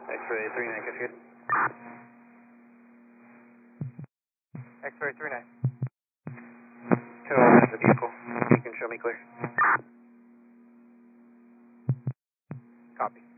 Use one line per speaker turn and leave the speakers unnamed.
X-ray 39, catch good.
X-ray 39.
Show that's the vehicle. You can show me clear.
Copy.